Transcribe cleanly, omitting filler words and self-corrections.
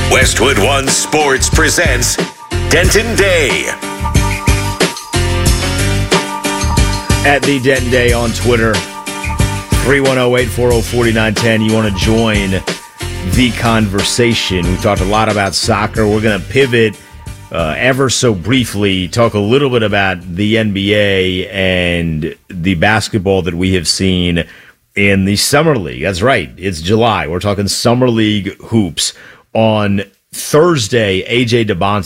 Westwood One Sports presents Denton Day. At the Denton Day on Twitter, 310-840-4910. You want to join the conversation. We talked a lot about soccer. We're going to pivot ever so briefly, talk a little bit about the NBA and the basketball that we have seen in the Summer League. That's right. It's July. We're talking Summer League hoops. On Thursday, A.J. Debonce